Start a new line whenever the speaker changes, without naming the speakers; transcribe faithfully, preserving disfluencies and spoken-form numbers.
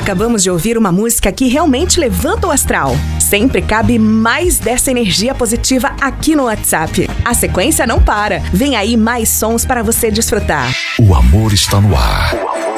Acabamos de ouvir uma música que realmente levanta o astral. Sempre cabe mais dessa energia positiva aqui no WhatsApp. A sequência não para. Vem aí mais sons para você desfrutar.
O amor está no ar.